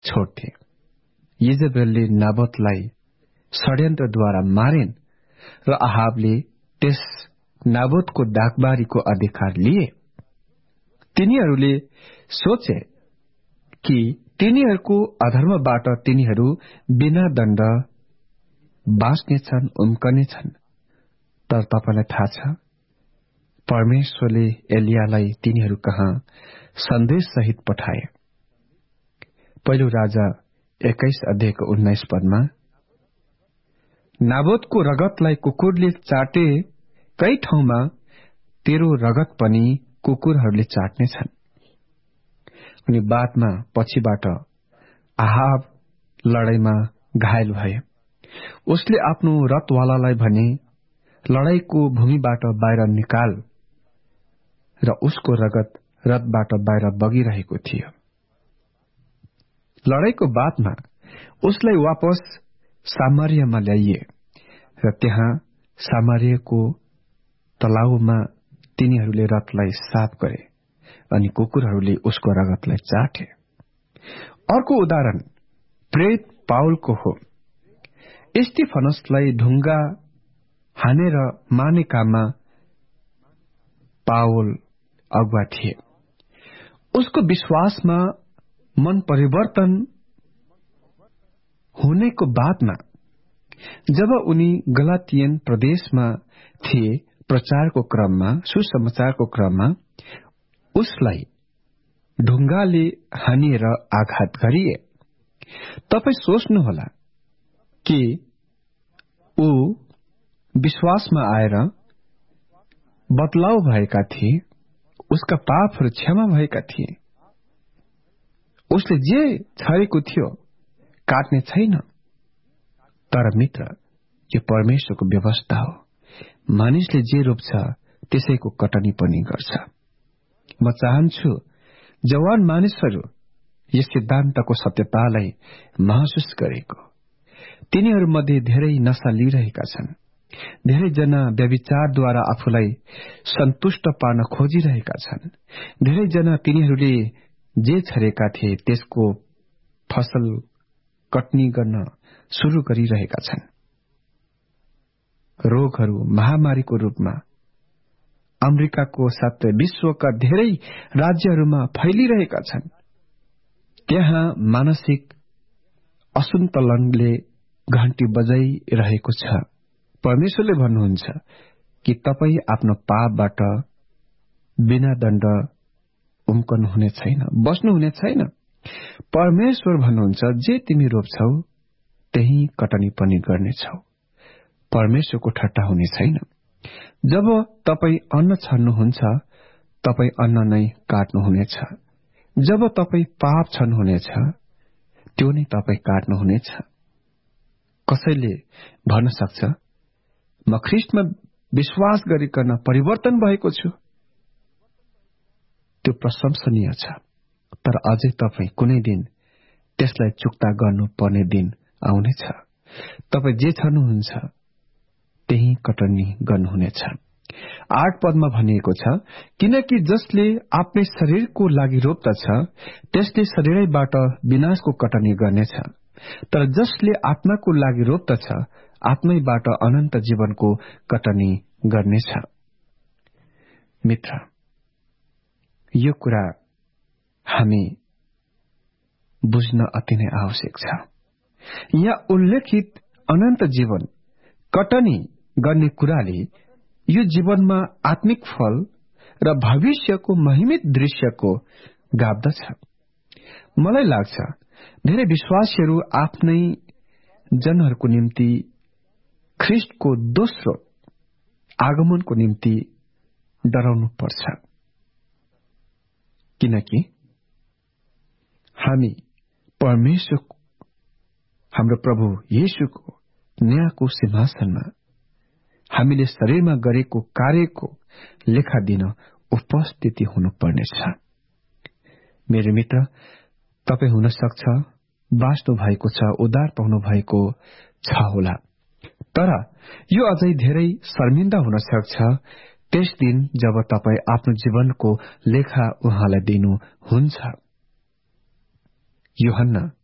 छोड्थे। इजेबेलले नाबोतलाई षड्यन्त्रद्वारा मारेन र आहाबले त्यस नाबोतको दागबारीको अधिकार लिए। तिनीहरूले सोचे कि तिनीहरूको अधर्मबाट तिनीहरू बिना दण्ड बाँच्नेछन्, उम्कनेछन्। तर तपाईलाई थाहा छ, परमेश्वरले एलियालाई तिनीहरू कहाँ सन्देश सहित पठाए। पहिलो राजा 21 अध्यायको 19 पदमा, नाबोतको रगतलाई कुकुरले चाटे कई ठाउँमा तेरो रगत पनि कुकुरहरूले चाट्नेछन्। अनि बादमा पछिबाट आहाब लडाईँमा घायल भए। उसले आफ्नो रथवालालाई भने, लडाईँको भूमिबाट बाहिर निकाल, र उसको रगत रथबाट बाहिर बगिरहेको थियो। लडाईँको बादमा उसलाई वापस सामरियामा ल्याइए र त्यहाँ सामरियाको तलाउमा तिनीहरूले रथलाई साफ गरे अनि कुकुरहरूले उसको रगतलाई चाटे। अर्को उदाहरण प्रेरित पाउलको हो। स्तिफनसलाई ढुङ्गा हानेर मार्ने काममा पाउल अगुवा थिए। उसको विश्वासमा मन परिवर्तन हुनेको बादमा जब उनी गलातियन प्रदेशमा थिए, प्रचारको क्रममा, सुसमाचारको क्रममा उसलाई ढुङ्गाले हानिएर आघात गरिए। तपाई सोच्नुहोला कि ऊ विश्वासमा आएर बदलाव भएका थिए, उसका पापहरू क्षमा भएका थिए। उसले जे छरेको थियो काट्ने छैन। तर मित्र, यो परमेश्वरको व्यवस्था हो। मानिसले जे रोप्छ त्यसैको कटनी पनि गर्छ। म चाहन्छु जवान मानिसहरू यस सिद्धान्तको सत्यतालाई महसुस गरेको। तिनीहरूमध्ये धेरै नशा लिइरहेका छन्। धेरैजना व्यभिचारद्वारा आफूलाई सन्तुष्ट पार्न खोजिरहेका छन्। धेरैजना तिनीहरूले जे छरेका थिए त्यसको फसल कटनी गर्न शुरू गरिरहेका छन्। रोगहरू महामारीको रूपमा अमेरिकाको साथै विश्वका धेरै राज्यहरूमा फैलिरहेका छन्। त्यहाँ मानसिक असन्तुलनले घण्टी बजाइरहेको छ। परमेश्वरले भन्नुहुन्छ कि तपाई आफ्नो पापबाट बिना दण्ड उम्कनुहुने छैन, बस्नुहुने छैन। परमेश्वर भन्नुहुन्छ, जे तिमी रोप्छौ त्यही कटनी पनि गर्नेछौ। परमेश्वरको ठट्टा हुने छैन। जब तपाई अन्न छर्नुहुन्छ, तपाई अन्न नै काट्नुहुनेछ। जब तपाई पाप छर्नुहुनेछ, त्यो नै तपाई काट्नुहुनेछ। कसैले भन्न सक्छ, म ख्रिस्टमा विश्वास गरिकन परिवर्तन भएको छु। त्यो प्रशंसनीय छ। तर अझै तपाई कुनै दिन त्यसलाई चुक्ता गर्नुपर्ने दिन आउनेछ। तपाई जे छर्नुहुन्छ त्यही कटनी गर्नुहुनेछ। 8 पदमा भनिएको छ, किनकि जसले आफ्नै शरीरको लागि रोप्दछ त्यसले शरीरैबाट विनाशको कटनी गर्नेछ। तर जसले आत्माको लागि रोप्दछ आत्मैबाट अनन्त जीवनको कटनी गर्नेछ। मित्र, यो कुरा हामी बुझ्न अति नै आवश्यक छ। यहाँ उल्लेखित अनन्त जीवन कटनी गर्ने कुराले यो जीवनमा आत्मिक फल र भविष्यको महिमित दृश्यको गाब्दछ। मलाई लाग्छ धेरै विश्वासीहरू आफ्नै जनहरूको निम्ति ख्रिस्टको दोस्रो आगमनको निम्ति डराउनु पर्छ। किनकि हामी परमेश्वर हाम्रो प्रभु येशूको न्यायको सिंहासनमा हामीले शरीरमा गरेको कार्यको लेखा दिन उपस्थिति हुनुपर्नेछ। मेरो मित्र, तपाई हुन सक्छ बाँच्नु भएको छ, उद्धार पाउनु भएको छ होला। तर यो अझै धेरै शर्मिन्दा हुन सक्छ त्यस दिन जब तपाई आफ्नो जीवनको लेखा उहाँलाई दिनुहुन्छ। यूहन्ना